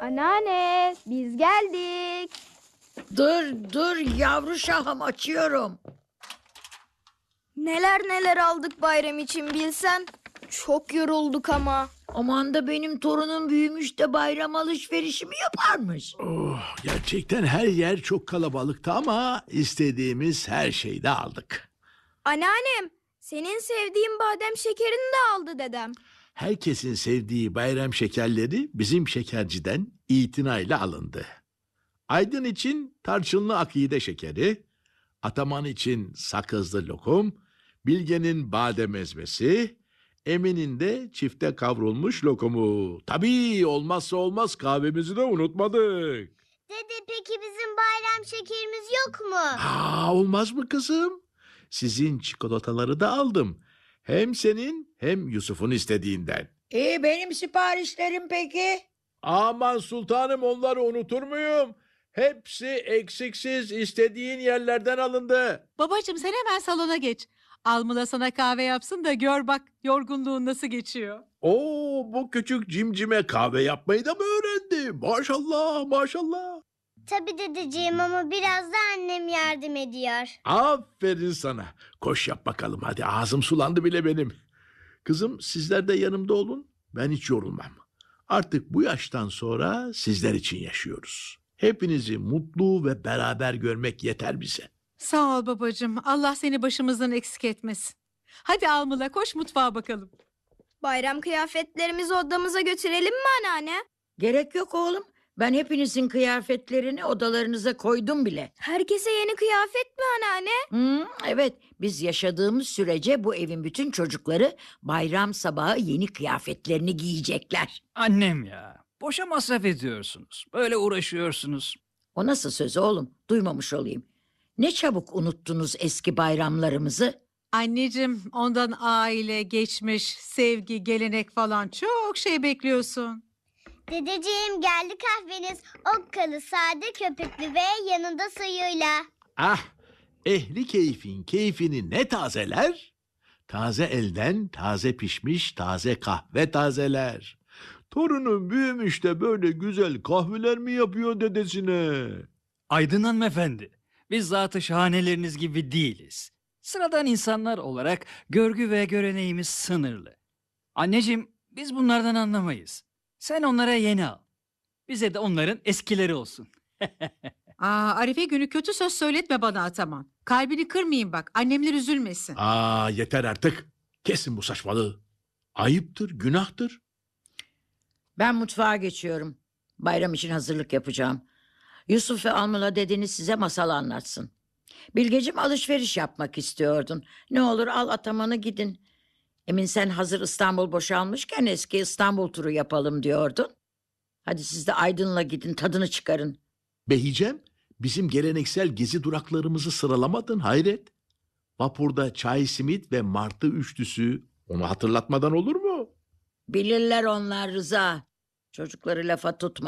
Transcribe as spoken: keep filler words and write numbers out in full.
Anneanne, biz geldik. Dur dur yavru şahım, açıyorum. Neler neler aldık bayram için bilsen. Çok yorulduk ama. Aman da benim torunum büyümüş de bayram alışverişi mi yaparmış? Oh, gerçekten her yer çok kalabalıktı ama istediğimiz her şeyi de aldık. Anneannem, senin sevdiğin badem şekerini de aldı dedem. Herkesin sevdiği bayram şekerleri bizim şekerciden itinayla alındı. Aydın için tarçınlı akide şekeri, Ataman için sakızlı lokum, Bilge'nin badem ezmesi, Emin'in de çifte kavrulmuş lokumu. Tabii olmazsa olmaz kahvemizi de unutmadık. Dede peki bizim bayram şekerimiz yok mu? Aa, olmaz mı kızım? Sizin çikolataları da aldım. Hem senin hem Yusuf'un istediğinden. İyi, benim siparişlerim peki? Aman sultanım, onları unutur muyum? Hepsi eksiksiz istediğin yerlerden alındı. Babacığım sen hemen salona geç. Almila sana kahve yapsın da gör bak yorgunluğun nasıl geçiyor. Oo, bu küçük cimcime kahve yapmayı da mı öğrendi? Maşallah maşallah. Tabii dedeciğim ama biraz da annem yardım ediyor. Aferin sana. Koş yap bakalım hadi, ağzım sulandı bile benim. Kızım, sizler de yanımda olun. Ben hiç yorulmam. Artık bu yaştan sonra sizler için yaşıyoruz. Hepinizi mutlu ve beraber görmek yeter bize. Sağ ol babacığım. Allah seni başımızdan eksik etmesin. Hadi Almila koş mutfağa bakalım. Bayram kıyafetlerimizi odamıza götürelim mi anneanne? Gerek yok oğlum. Ben hepinizin kıyafetlerini odalarınıza koydum bile. Herkese yeni kıyafet mi anneanne? Hı, evet, biz yaşadığımız sürece bu evin bütün çocukları bayram sabahı yeni kıyafetlerini giyecekler. Annem ya, boşa masraf ediyorsunuz. Böyle uğraşıyorsunuz. O nasıl söz oğlum? Duymamış olayım. Ne çabuk unuttunuz eski bayramlarımızı. Anneciğim ondan aile, geçmiş, sevgi, gelenek falan çok şey bekliyorsun. Dedeciğim geldi kahveniz. Okkalı, sade, köpüklü ve yanında suyuyla. Ah, ehli keyfin keyfini ne tazeler? Taze elden taze pişmiş taze kahve tazeler. Torunum büyümüş de böyle güzel kahveler mi yapıyor dedesine? Aydın hanımefendi, biz zatı şahaneleriniz gibi değiliz. Sıradan insanlar olarak görgü ve göreneğimiz sınırlı. Anneciğim, biz bunlardan anlamayız. Sen onlara yeni al. Bize de onların eskileri olsun. Aa, Arife günü kötü söz söyletme bana Ataman. Kalbini kırmayayım bak, annemler üzülmesin. Aa, yeter artık. Kesin bu saçmalığı. Ayıptır, günahtır. Ben mutfağa geçiyorum. Bayram için hazırlık yapacağım. Yusuf ve Almila dedeniz size masal anlatsın. Bilgeciğim, alışveriş yapmak istiyordun. Ne olur al Ataman'ı gidin. Emin, sen hazır İstanbul boşalmışken eski İstanbul turu yapalım diyordun. Hadi siz de Aydın'la gidin, tadını çıkarın. Behicem, bizim geleneksel gezi duraklarımızı sıralamadın hayret. Vapurda çay, simit ve martı üçlüsü, onu hatırlatmadan olur mu? Bilirler onlar Rıza. Çocukları lafa tutma.